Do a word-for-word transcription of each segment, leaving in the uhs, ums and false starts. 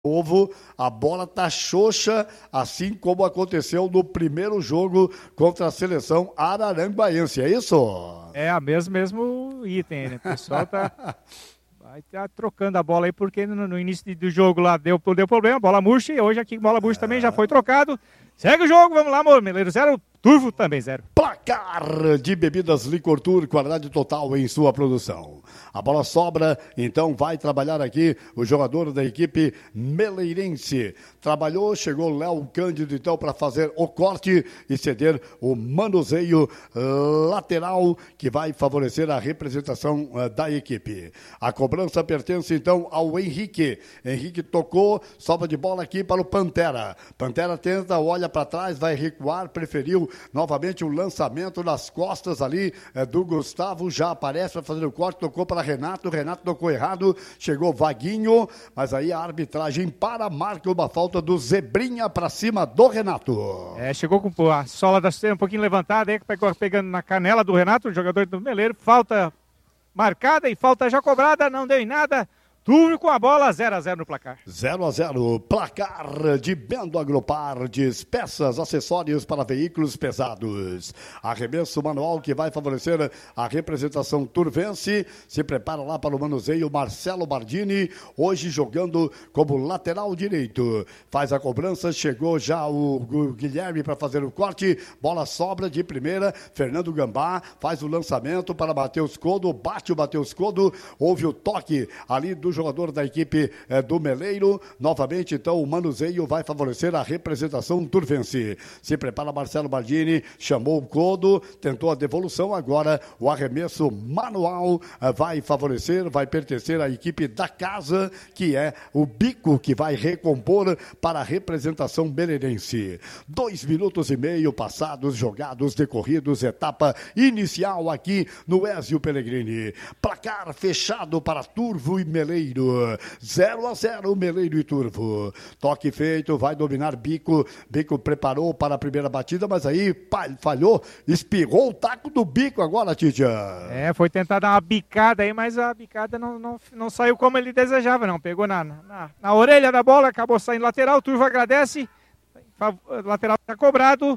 novo, a bola tá xoxa, assim como aconteceu no primeiro jogo contra a seleção araranguaense, é isso? É a mesmo, mesmo item, né? O pessoal tá, vai tá trocando a bola aí, porque no, no início do jogo lá deu, deu problema, bola murcha, e hoje aqui bola murcha é. também já foi trocado. Segue o jogo, vamos lá, amor, Meleiro zero, Turvo também zero. Placar de bebidas Licor Tour, qualidade total em sua produção. A bola sobra, então vai trabalhar aqui o jogador da equipe meleirense. Trabalhou, chegou Léo Cândido então para fazer o corte e ceder o manuseio uh, lateral que vai favorecer a representação uh, da equipe. A cobrança pertence então ao Henrique. Henrique tocou, sobra de bola aqui para o Pantera. Pantera tenta, olha para trás, vai recuar, preferiu novamente o lançamento nas costas ali é, do Gustavo, já aparece para fazer o corte, tocou para Renato, Renato tocou errado, chegou Vaguinho, mas aí a arbitragem para, marca uma falta do Zebrinha para cima do Renato. É, chegou com a sola da cena um pouquinho levantada, aí pegou pegando na canela do Renato, o jogador do Meleiro, falta marcada e falta já cobrada, não deu em nada. Turvo com a bola, zero a zero no placar. zero a zero, placar de Bendo Agropartes, peças, acessórios para veículos pesados. Arremesso manual que vai favorecer a representação turvense. Se prepara lá para o manuseio Marcelo Bardini, hoje jogando como lateral direito. Faz a cobrança, chegou já o Guilherme para fazer o corte. Bola sobra de primeira, Fernando Gambá faz o lançamento para Matheus Codo, bate o Matheus Codo, houve o toque ali do jogador da equipe eh, do Meleiro, novamente então o manuseio vai favorecer a representação turvense. Se prepara Marcelo Bardini, chamou o Codo, tentou a devolução, agora o arremesso manual eh, vai favorecer, vai pertencer à equipe da casa, que é o Bico, que vai recompor para a representação meleirense. Dois minutos e meio passados, jogados, decorridos, etapa inicial aqui no Ezio Pellegrini. Placar fechado para Turvo e Meleiro. zero a zero, Meleiro e Turvo. Toque feito, vai dominar Bico. Bico preparou para a primeira batida, mas aí falhou, espirrou o taco do Bico agora, Títia. É, foi tentar dar uma bicada aí, mas a bicada não, não, não saiu como ele desejava, não. Pegou na, na, na orelha da bola, acabou saindo lateral. O Turvo agradece, lateral está cobrado.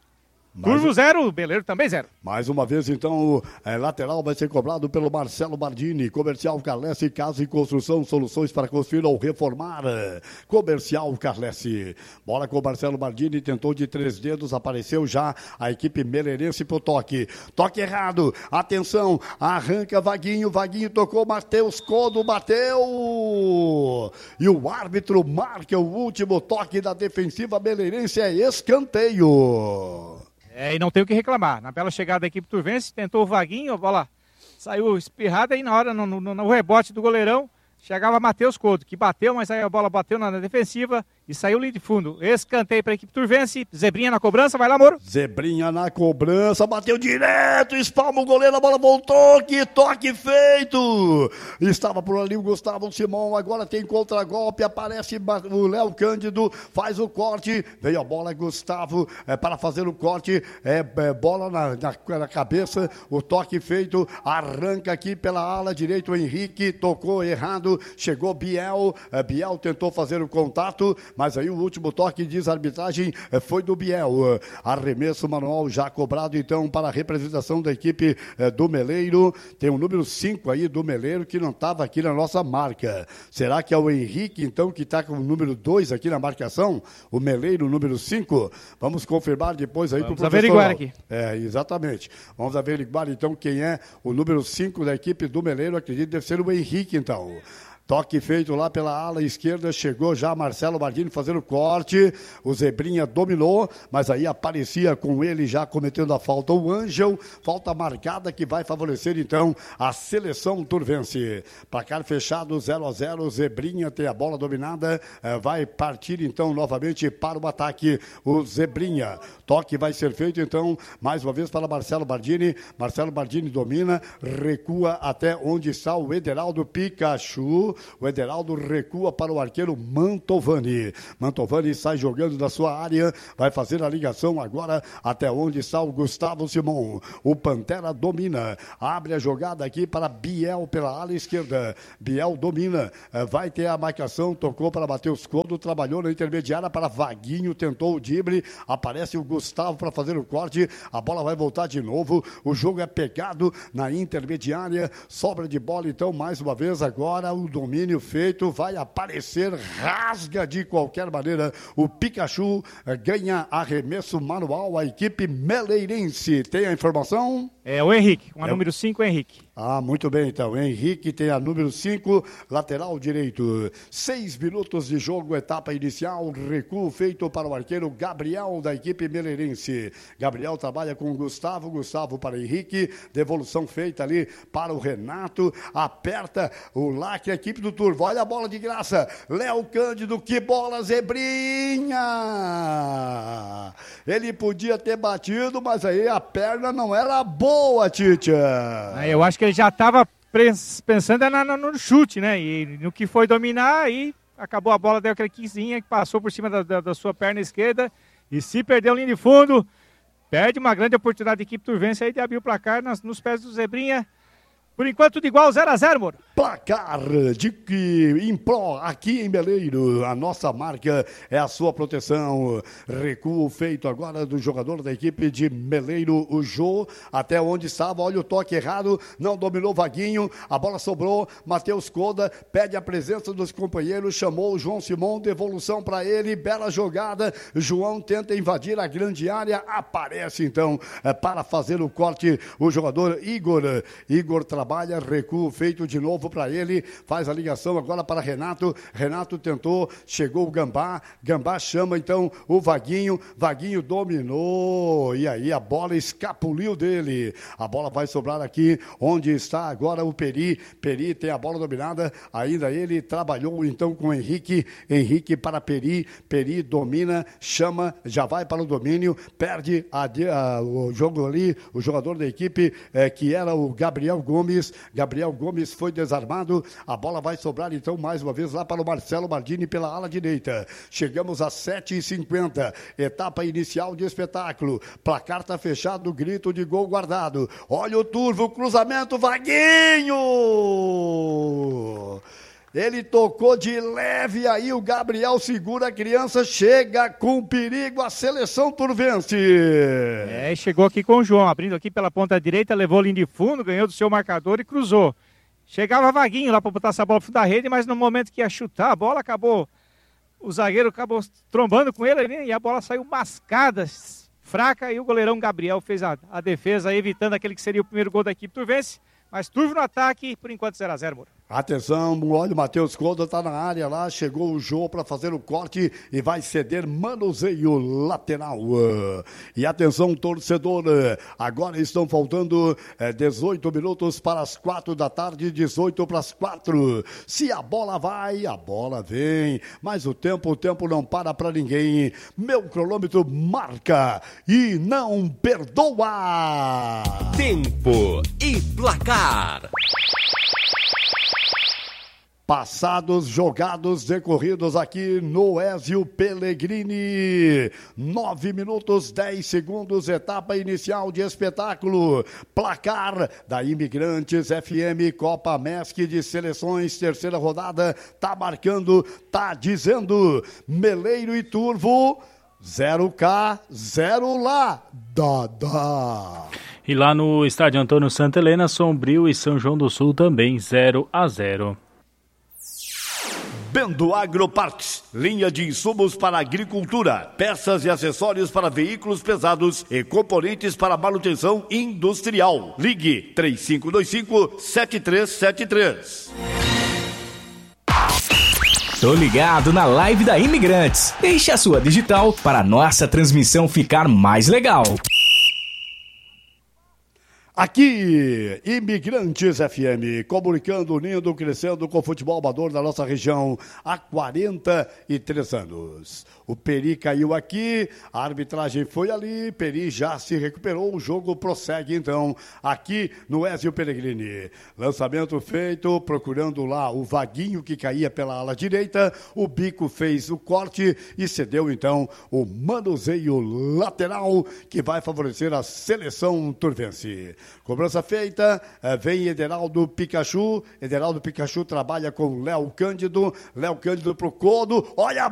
Turvo zero, Meleiro também zero. Mais uma vez, então, o é, lateral vai ser cobrado pelo Marcelo Bardini. Comercial Carlesse, Casa e Construção, soluções para construir ou reformar. Comercial Carlesse. Bola com o Marcelo Bardini, tentou de três dedos, apareceu já a equipe meleirense pro toque. Toque errado, atenção, arranca Vaguinho, Vaguinho tocou, Matheus Codo, bateu! E o árbitro marca o último toque da defensiva meleirense, é escanteio. É, e não tem o que reclamar. Na bela chegada da equipe turvense, tentou o Vaguinho, a bola saiu espirrada e na hora, no, no, no rebote do goleirão, chegava Matheus Couto, que bateu, mas aí a bola bateu na, na defensiva e saiu ali de fundo. Escanteio para a equipe turvense, Zebrinha na cobrança, vai lá, Moro. Zebrinha na cobrança, bateu direto, espalma o goleiro, a bola voltou, que toque feito! Estava por ali o Gustavo Simão, agora tem contragolpe, aparece o Léo Cândido, faz o corte, veio a bola, Gustavo, é, para fazer o corte, é, é bola na, na, na cabeça, o toque feito, arranca aqui pela ala direita o Henrique, tocou errado, chegou Biel, é, Biel tentou fazer o contato, mas aí o último toque, diz a arbitragem, é, foi do Biel. Arremesso manual já cobrado então para a representação da equipe é, do Meleiro. Tem o número cinco aí do Meleiro que não estava aqui na nossa marca. Será que é o Henrique então que está com o número dois aqui na marcação? O Meleiro, número cinco? Vamos confirmar depois aí para o professor. Vamos averiguar aqui. É, exatamente. Vamos averiguar então quem é o número cinco da equipe do Meleiro. Acredito que deve ser o Henrique então. Toque feito lá pela ala esquerda, chegou já Marcelo Bardini fazendo corte, o Zebrinha dominou, mas aí aparecia com ele já cometendo a falta o Ângel, falta marcada que vai favorecer então a seleção turvense. Placar fechado, zero a zero, Zebrinha tem a bola dominada, eh, vai partir então novamente para o ataque o Zebrinha. Toque vai ser feito então mais uma vez para Marcelo Bardini, Marcelo Bardini domina, recua até onde está o Ederaldo Pikachu. Ederaldo. O Ederaldo recua para o arqueiro Mantovani. Mantovani sai jogando da sua área, vai fazer a ligação agora até onde está o Gustavo Simon. O Pantera domina, abre a jogada aqui para Biel pela ala esquerda. Biel domina, vai ter a marcação, tocou para Matheus Codo, trabalhou na intermediária para Vaguinho, tentou o drible, aparece o Gustavo para fazer o corte, a bola vai voltar de novo, o jogo é pegado na intermediária, sobra de bola então mais uma vez agora, o domínio feito, vai aparecer, rasga de qualquer maneira, o Pikachu ganha arremesso manual, a equipe meleirense. Tem a informação? É o Henrique, com a é... número cinco, Henrique. Ah, muito bem, então. Henrique tem a número cinco, lateral direito. Seis minutos de jogo, etapa inicial, recuo feito para o arqueiro Gabriel da equipe meleirense. Gabriel trabalha com o Gustavo, Gustavo para Henrique, devolução feita ali para o Renato, aperta o lacre, a equipe do Turvo. Olha a bola de graça, Léo Cândido, que bola, Zebrinha! Ele podia ter batido, mas aí a perna não era boa, Titia. Eu acho que ele já estava pensando na, no, no chute, né? E no que foi dominar, aí acabou a bola, deu aquela quizinha que passou por cima da, da, da sua perna esquerda. E se perdeu linha de fundo, perde uma grande oportunidade da equipe turvense aí de abrir o placar nas, nos pés do Zebrinha. Por enquanto, tudo igual, zero a zero, Moro. Placar de que em pró aqui em Meleiro. A nossa marca é a sua proteção. Recuo feito agora do jogador da equipe de Meleiro, o Jô. Até onde estava, olha o toque errado. Não dominou Vaguinho. A bola sobrou. Matheus Coda pede a presença dos companheiros. Chamou o João Simon. Devolução para ele. Bela jogada. João tenta invadir a grande área. Aparece então é, para fazer o corte o jogador Igor. Igor trabalha. Trabalha, recuo feito de novo para ele, faz a ligação agora para Renato, Renato tentou, chegou o Gambá, Gambá chama então o Vaguinho, Vaguinho dominou, e aí a bola escapuliu dele, a bola vai sobrar aqui, onde está agora o Peri, Peri tem a bola dominada, ainda ele trabalhou então com o Henrique, Henrique para Peri, Peri domina, chama, já vai para o domínio, perde a, a, o jogo ali, o jogador da equipe, é, que era o Gabriel Gomes, Gabriel Gomes foi desarmado, a bola vai sobrar então mais uma vez lá para o Marcelo Mardini pela ala direita. Chegamos às sete e cinquenta, etapa inicial de espetáculo, placar tá fechado, grito de gol guardado. Olha o Turvo, cruzamento, Vaguinho! Ele tocou de leve, aí o Gabriel segura a criança, chega com perigo a seleção turvense. É, chegou aqui com o João, abrindo aqui pela ponta direita, levou linha de fundo, ganhou do seu marcador e cruzou. Chegava Vaguinho lá para botar essa bola pro fundo da rede, mas no momento que ia chutar, a bola acabou, o zagueiro acabou trombando com ele, né, e a bola saiu mascada, fraca, e o goleirão Gabriel fez a, a defesa, evitando aquele que seria o primeiro gol da equipe turvense. Mas Turvo no ataque, por enquanto zero a zero, Moro. Atenção, olha o Matheus Coda tá na área lá, chegou o Jô para fazer o corte e vai ceder manuseio lateral. E atenção, torcedor, agora estão faltando é, dezoito minutos para as quatro da tarde, dezoito para as quatro. Se a bola vai, a bola vem, mas o tempo, o tempo não para para ninguém. Meu cronômetro marca e não perdoa. Tempo e placar. Passados, jogados, decorridos aqui no Ezio Pellegrini. Nove minutos, dez segundos, etapa inicial de espetáculo. Placar da Imigrantes F M Copa Mesc de Seleções, terceira rodada. Tá marcando, tá dizendo. Meleiro e Turvo, zero cá, zero lá. Dá, dá. E lá no estádio Antônio Santa Helena, Sombrio e São João do Sul também zero a zero. Bendo Agroparts, linha de insumos para agricultura, peças e acessórios para veículos pesados e componentes para manutenção industrial. Ligue três cinco dois cinco, sete três sete três. Tô ligado na live da Imigrantes. Deixe a sua digital para a nossa transmissão ficar mais legal. Aqui, Imigrantes F M, comunicando, unindo, crescendo com o futebol amador da nossa região há quarenta e três anos. O Peri caiu aqui, a arbitragem foi ali, Peri já se recuperou, o jogo prossegue então aqui no Ezio Peregrini. Lançamento feito, procurando lá o Vaguinho que caía pela ala direita, o Bico fez o corte e cedeu então o manuseio lateral que vai favorecer a seleção turvense. Cobrança feita, vem Ederaldo Pikachu, Ederaldo Pikachu trabalha com Léo Cândido, Léo Cândido pro Codo, olha a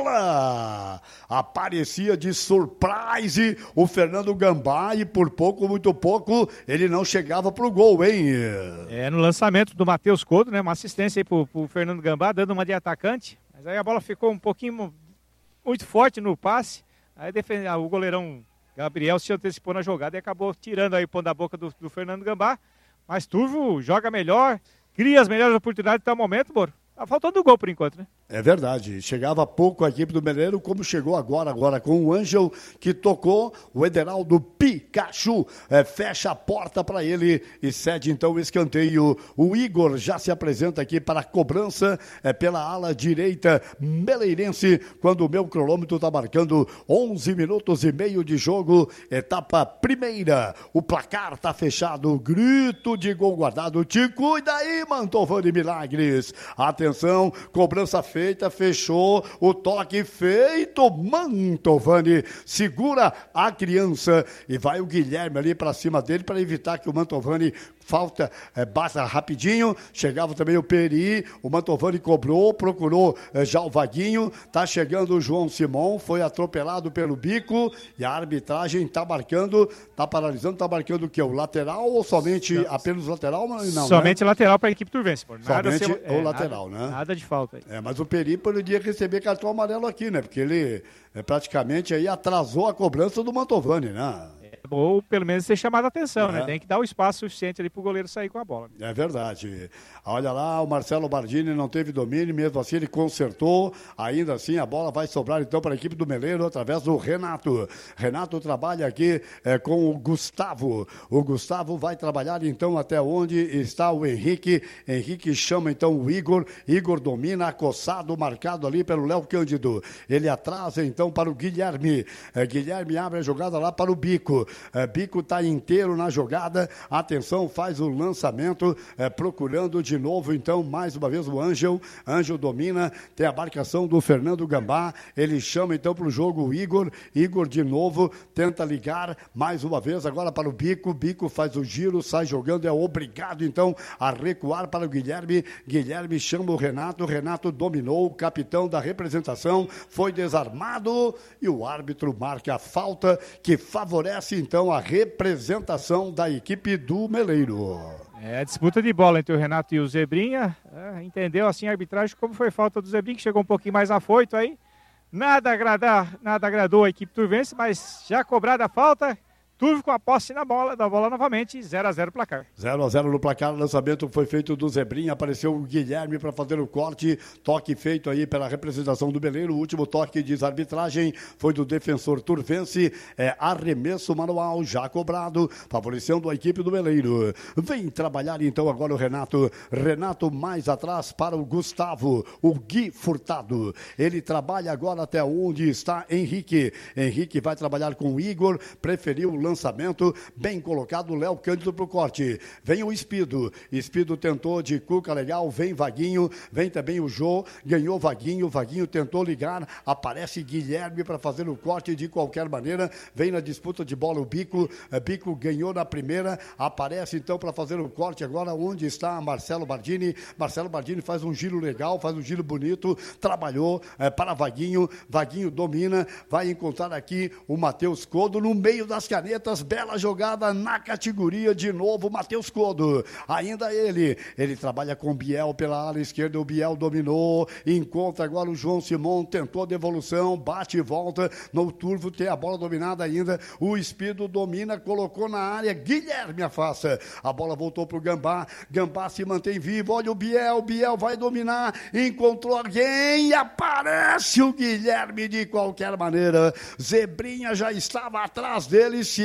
bola! Aparecia de surprise o Fernando Gambá e por pouco, muito pouco, ele não chegava pro gol, hein? É, no lançamento do Matheus Codo, né, uma assistência aí pro, pro Fernando Gambá, dando uma de atacante, mas aí a bola ficou um pouquinho, muito forte no passe, aí defende, o goleirão Gabriel se antecipou na jogada e acabou tirando aí o pão da boca do, do Fernando Gambá. Mas Turvo joga melhor, cria as melhores oportunidades até o momento, Boro. Tá faltando gol por enquanto, né? É verdade, chegava pouco a equipe do Meleiro, como chegou agora, agora com o Ângel, que tocou, o Ederaldo Pikachu é, fecha a porta para ele e cede então o escanteio. O Igor já se apresenta aqui para a cobrança é, pela ala direita meleirense, quando o meu cronômetro está marcando onze minutos e meio de jogo, etapa primeira, o placar está fechado, grito de gol guardado, te cuida aí, Mantovani Milagres, atenção, cobrança feita. Feita, fechou, o toque feito, Mantovani segura a criança e vai o Guilherme ali para cima dele para evitar que o Mantovani falta, é, basta rapidinho, chegava também o Peri, o Mantovani cobrou, procurou é, já o Vaguinho, tá chegando o João Simão, foi atropelado pelo Bico e a arbitragem tá marcando, tá paralisando, tá marcando o que? O lateral ou somente não. apenas o lateral? Não, somente né? lateral para a equipe turvense. Nada somente ser, o é, lateral, nada, né? Nada de falta aí. É, mas o Peri poderia receber cartão amarelo aqui, né? Porque ele é, praticamente aí atrasou a cobrança do Mantovani, né? Ou pelo menos ter chamado a atenção, é. né? Tem que dar o espaço suficiente ali pro goleiro sair com a bola. É verdade. Olha lá, o Marcelo Bardini não teve domínio, mesmo assim ele consertou. Ainda assim, a bola vai sobrar então para a equipe do Meleiro através do Renato. Renato trabalha aqui é, com o Gustavo. O Gustavo vai trabalhar então até onde está o Henrique. Henrique chama então o Igor. Igor domina, acossado, marcado ali pelo Léo Cândido. Ele atrasa então para o Guilherme. É, Guilherme abre a jogada lá para o Bico. É, Bico está inteiro na jogada, atenção, faz o lançamento, é, procurando de novo, então, mais uma vez o Ângel, Ângel domina, tem a marcação do Fernando Gambá, ele chama então para o jogo o Igor, Igor de novo, tenta ligar, mais uma vez agora para o Bico, Bico faz o giro, sai jogando, é obrigado então a recuar para o Guilherme, Guilherme chama o Renato, Renato dominou, o capitão da representação, foi desarmado e o árbitro marca a falta que favorece então a representação da equipe do Meleiro. É a disputa de bola entre o Renato e o Zebrinha, é, entendeu assim a arbitragem como foi falta do Zebrinha, que chegou um pouquinho mais afoito aí, nada, agradar, nada agradou a equipe turvense, mas já cobrada a falta, Turvo com a posse na bola, da bola novamente, zero a zero placar. zero a zero no placar, lançamento foi feito do Zebrinha, apareceu o Guilherme para fazer o corte, toque feito aí pela representação do Meleiro, o último toque de arbitragem foi do defensor turvense, é arremesso manual já cobrado, favorecendo a equipe do Meleiro. Vem trabalhar então agora o Renato, Renato mais atrás para o Gustavo, o Gui Furtado, ele trabalha agora até onde está Henrique, Henrique vai trabalhar com o Igor, preferiu o lançamento, bem colocado, Léo Cândido pro corte, vem o Espido, Espido tentou de cuca legal, vem Vaguinho, vem também o Jô, ganhou Vaguinho, Vaguinho tentou ligar, aparece Guilherme para fazer o corte de qualquer maneira, vem na disputa de bola o Bico, Bico ganhou na primeira, aparece então para fazer o corte agora, onde está Marcelo Bardini, Marcelo Bardini faz um giro legal, faz um giro bonito, trabalhou é, para Vaguinho, Vaguinho domina, vai encontrar aqui o Matheus Codo no meio das canetas, bela jogada na categoria de novo, Matheus Codo, ainda ele, ele trabalha com o Biel pela ala esquerda, o Biel dominou, encontra agora o João Simão, tentou a devolução, bate e volta, no Turvo tem a bola dominada ainda, o Espido domina, colocou na área, Guilherme afasta, a bola voltou pro Gambá, Gambá se mantém vivo, olha o Biel, Biel vai dominar, encontrou alguém, aparece o Guilherme de qualquer maneira, Zebrinha já estava atrás dele, se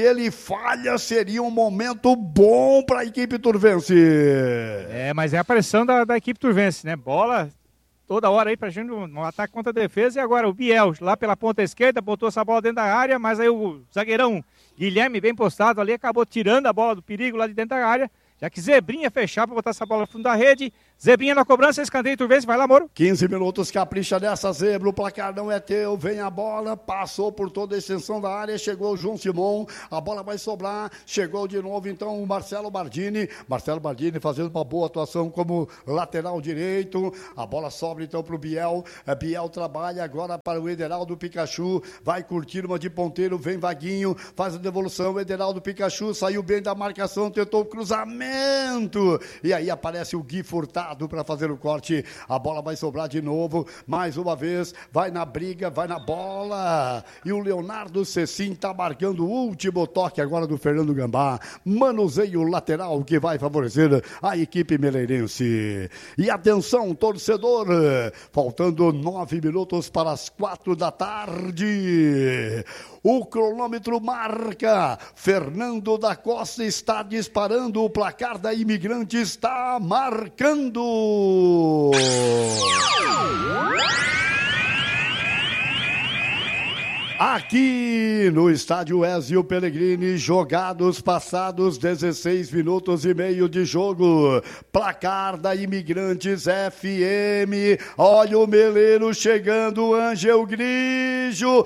ele falha, seria um momento bom para a equipe turvense. É, mas é a pressão da, da equipe turvense, né? Bola toda hora aí pra gente no ataque contra a defesa. E agora o Biel, lá pela ponta esquerda, botou essa bola dentro da área, mas aí o zagueirão Guilherme, bem postado ali, acabou tirando a bola do perigo lá de dentro da área. Já que Zebrinha fechar para botar essa bola no fundo da rede. Zebrinha na cobrança, escanteio turvense, vai lá, Moro. quinze minutos, capricha dessa, Zebra, o placar não é teu, vem a bola, passou por toda a extensão da área, chegou o João Simon, a bola vai sobrar, chegou de novo então o Marcelo Bardini, Marcelo Bardini fazendo uma boa atuação como lateral direito, a bola sobra então para o Biel, Biel trabalha agora para o Ederaldo Pikachu, vai curtir uma de ponteiro, vem Vaguinho, faz a devolução, Ederaldo Pikachu saiu bem da marcação, tentou o cruzamento, e aí aparece o Gui Furtado para fazer o corte, a bola vai sobrar de novo, mais uma vez, vai na briga, vai na bola, e o Leonardo Cecim tá marcando o último toque agora do Fernando Gambá, manuseio lateral que vai favorecer a equipe meleirense. E atenção, torcedor, faltando nove minutos para as quatro da tarde, o cronômetro marca, Fernando da Costa está disparando, o placar da Imigrante está marcando. Aqui no estádio Ezio Pellegrini, jogados passados dezesseis minutos e meio de jogo, placar da Imigrantes F M, olha o Meleiro chegando, Ângel Grigio,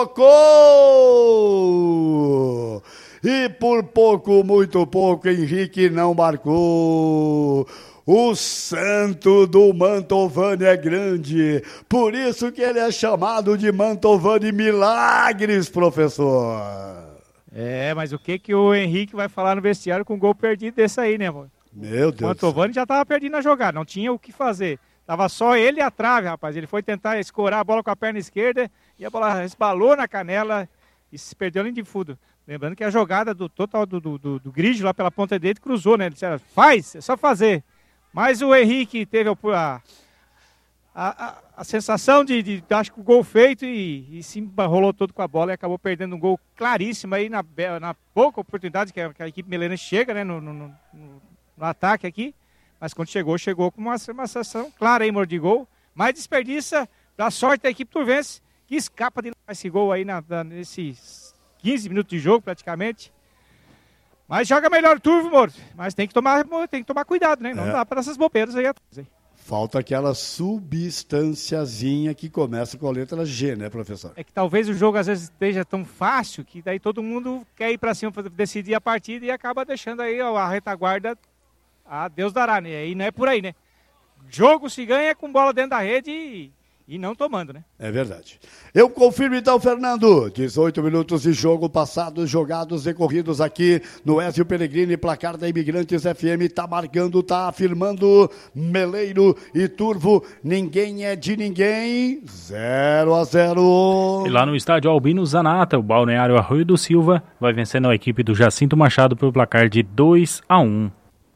tocou! E por pouco, muito pouco, Henrique não marcou. O santo do Mantovani é grande, por isso que ele é chamado de Mantovani Milagres, professor. É, mas o que que o Henrique vai falar no vestiário com um gol perdido desse aí, né, amor? Meu Deus. O Mantovani já estava perdendo a jogada, não tinha o que fazer. Tava só ele e a trave, rapaz. Ele foi tentar escorar a bola com a perna esquerda e a bola resbalou na canela e se perdeu além de fundo. Lembrando que a jogada do total do, do, do, do Grigio lá pela ponta direita cruzou, né? Ele disse, faz, é só fazer. Mas o Henrique teve a, a, a, a sensação de, de, acho que o gol feito e, e se enrolou todo com a bola e acabou perdendo um gol claríssimo aí na, na pouca oportunidade que a, que a equipe meleirense chega, né, no, no, no, no ataque aqui. Mas quando chegou, chegou com uma, uma sensação clara aí, mano, de gol. Mas desperdiça da sorte da equipe turvense, que escapa de esse gol aí na, na, nesses quinze minutos de jogo praticamente. Mas joga melhor o Turvo, Moro. Mas tem que tomar, tem que tomar cuidado, né? Não é. Dá para essas bobeiras aí atrás. Falta aquela substânciazinha que começa com a letra G, né, professor? É que talvez o jogo às vezes esteja tão fácil que daí todo mundo quer ir para cima para decidir a partida e acaba deixando aí a retaguarda a Deus dará, né? E não é por aí, né? Jogo se ganha com bola dentro da rede e... E não tomando, né? É verdade. Eu confirmo então, Fernando. dezoito minutos de jogo passados, jogados, decorridos aqui no Ezio Pellegrini, placar da Imigrantes F M, tá marcando, tá afirmando Meleiro e Turvo, ninguém é de ninguém, zero a zero. E lá no estádio Albino Zanata, o Balneário Arroio do Silva vai vencendo a equipe do Jacinto Machado pelo placar de dois a um.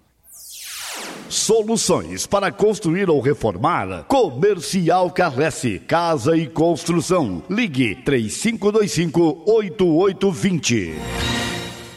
Soluções para construir ou reformar. Comercial Carlesse, Casa e Construção. Ligue três cinco dois cinco, oito oito dois zero.